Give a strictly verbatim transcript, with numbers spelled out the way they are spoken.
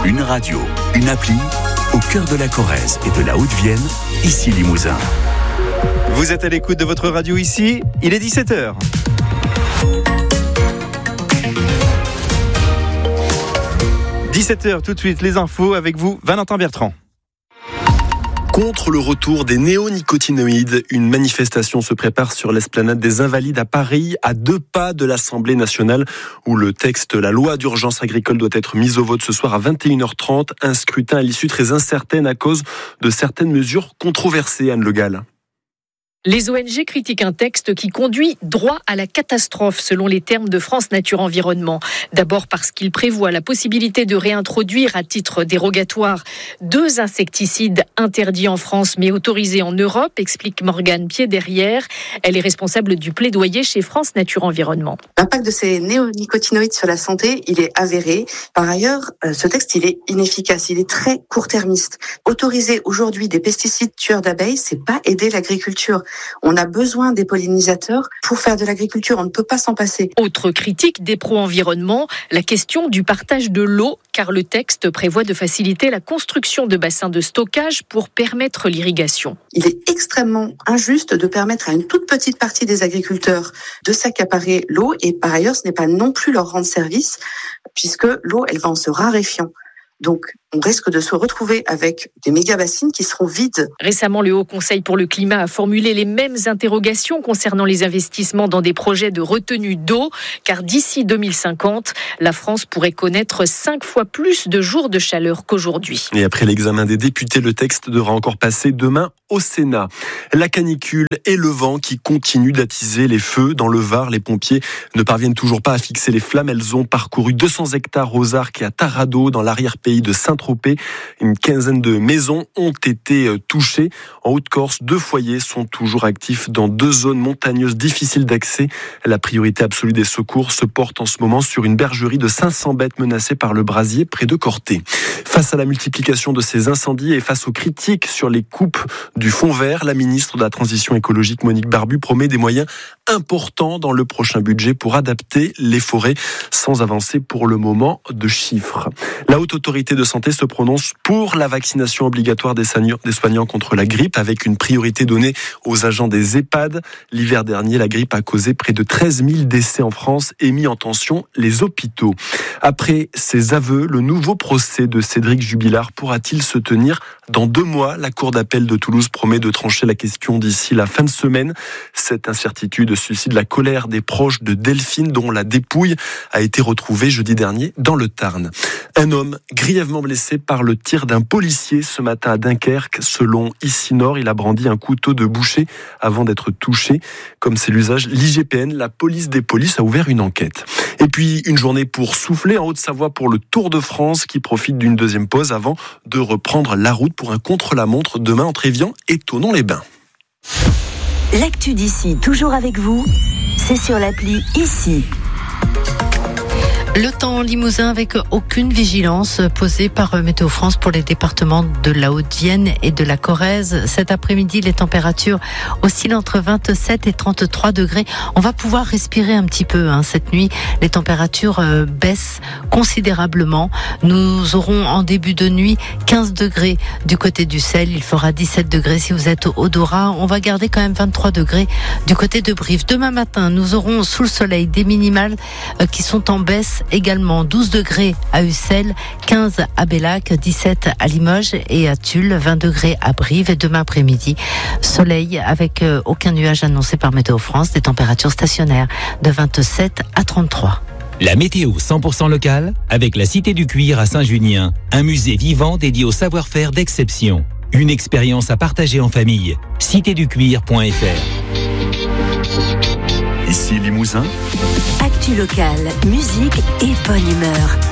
Une radio, une appli, au cœur de la Corrèze et de la Haute-Vienne, ici Limousin. Vous êtes à l'écoute de votre radio ici, il est dix-sept heures. dix-sept heures, tout de suite, les infos avec vous, Valentin Bertrand. Contre le retour des néonicotinoïdes, une manifestation se prépare sur l'esplanade des Invalides à Paris, à deux pas de l'Assemblée nationale, où le texte, la loi d'urgence agricole, doit être mise au vote ce soir à vingt et une heures trente. Un scrutin à l'issue très incertaine à cause de certaines mesures controversées, Anne Le Gall. Les O N G critiquent un texte qui conduit droit à la catastrophe, selon les termes de France Nature Environnement. D'abord parce qu'il prévoit la possibilité de réintroduire à titre dérogatoire deux insecticides interdits en France mais autorisés en Europe, explique Morgane Pied-Derrière. Elle est responsable du plaidoyer chez France Nature Environnement. L'impact de ces néonicotinoïdes sur la santé, il est avéré. Par ailleurs, ce texte, il est inefficace, il est très court-termiste. Autoriser aujourd'hui des pesticides tueurs d'abeilles, c'est pas aider l'agriculture. On a besoin des pollinisateurs pour faire de l'agriculture, on ne peut pas s'en passer. Autre critique des pro-environnement, la question du partage de l'eau, car le texte prévoit de faciliter la construction de bassins de stockage pour permettre l'irrigation. Il est extrêmement injuste de permettre à une toute petite partie des agriculteurs de s'accaparer l'eau et par ailleurs ce n'est pas non plus leur rendre service puisque l'eau elle va en se raréfiant. Donc, on risque de se retrouver avec des méga-bassines qui seront vides. Récemment, le Haut Conseil pour le climat a formulé les mêmes interrogations concernant les investissements dans des projets de retenue d'eau, car d'ici deux mille cinquante, la France pourrait connaître cinq fois plus de jours de chaleur qu'aujourd'hui. Et après l'examen des députés, le texte devra encore passer demain au Sénat. La canicule et le vent qui continuent d'attiser les feux dans le Var. Les pompiers ne parviennent toujours pas à fixer les flammes. Elles ont parcouru deux cents hectares aux Arcs et à Tarado, dans l'arrière-pays de Saint-Tropez. Une quinzaine de maisons ont été touchées. En Haute-Corse, deux foyers sont toujours actifs dans deux zones montagneuses difficiles d'accès. La priorité absolue des secours se porte en ce moment sur une bergerie de cinq cents bêtes menacées par le brasier près de Corté. Face à la multiplication de ces incendies et face aux critiques sur les coupes du fonds vert, la ministre de la Transition écologique Monique Barbu promet des moyens importants dans le prochain budget pour adapter les forêts, sans avancer pour le moment de chiffres. La Haute Autorité de Santé se prononce pour la vaccination obligatoire des soignants contre la grippe, avec une priorité donnée aux agents des EHPAD. L'hiver dernier, la grippe a causé près de treize mille décès en France et mis en tension les hôpitaux. Après ces aveux, le nouveau procès de Cédric Jubilard pourra-t-il se tenir dans deux mois? La Cour d'appel de Toulouse promet de trancher la question d'ici la fin de semaine. Cette incertitude suscite la colère des proches de Delphine, dont la dépouille a été retrouvée jeudi dernier dans le Tarn. Un homme grièvement blessé par le tir d'un policier ce matin à Dunkerque. Selon Ici Nord, il a brandi un couteau de boucher avant d'être touché. Comme c'est l'usage, l'I G P N, la police des polices, a ouvert une enquête. Et puis, une journée pour souffler en Haute-Savoie pour le Tour de France qui profite d'une deuxième pause avant de reprendre la route pour un contre-la-montre demain entre Évian et Thonon-les-Bains. L'actu d'ici, toujours avec vous, c'est sur l'appli Ici. Le temps en Limousin avec aucune vigilance posée par Météo France pour les départements de la Haute-Vienne et de la Corrèze. Cet après-midi, les températures oscillent entre vingt-sept et trente-trois degrés. On va pouvoir respirer un petit peu hein. Cette nuit. Les températures euh, baissent considérablement. Nous aurons en début de nuit quinze degrés du côté du Sel. Il fera dix-sept degrés si vous êtes au Dora. On va garder quand même vingt-trois degrés du côté de Brive. Demain matin, nous aurons sous le soleil des minimales euh, qui sont en baisse également. douze degrés à Ussel, quinze à Bellac, dix-sept à Limoges et à Tulle, vingt degrés à Brive. Et demain après-midi, soleil avec euh, aucun nuage annoncé par Météo France, des températures stationnaires de vingt-sept à trente-trois. La météo cent pour cent locale avec la Cité du Cuir à Saint-Junien, un musée vivant dédié au savoir-faire d'exception. Une expérience à partager en famille. cité du cuir point f r. Ici Limousin. Actu locale, musique et bonne humeur.